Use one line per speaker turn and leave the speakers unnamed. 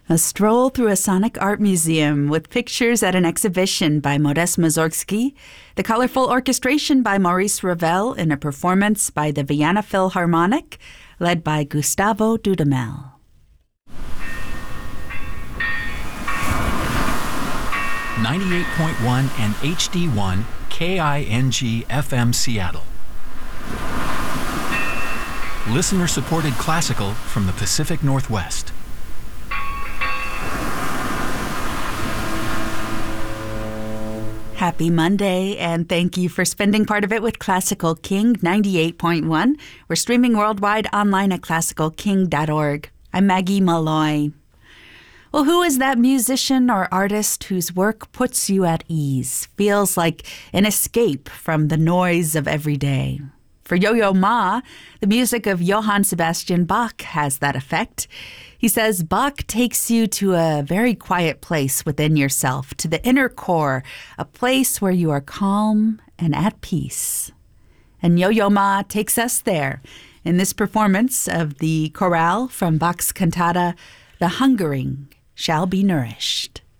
A stroll through a sonic art museum with pictures at an exhibition by Modest Mussorgsky, the colorful orchestration by Maurice Ravel in a performance by the Vienna Philharmonic, led by Gustavo Dudamel.
.1 and HD1 KING FM Seattle. Listener-supported classical from the Pacific Northwest.
Happy Monday, and thank you for spending part of it with Classical King 98.1. We're streaming worldwide online at classicalking.org. I'm Maggie Malloy. Well, who is that musician or artist whose work puts you at ease, feels like an escape from the noise of every day? For Yo-Yo Ma, the music of Johann Sebastian Bach has that effect. He says Bach takes you to a very quiet place within yourself, to the inner core, a place where you are calm and at peace. And Yo-Yo Ma takes us there in this performance of the chorale from Bach's cantata, The Hungering Shall Be Nourished.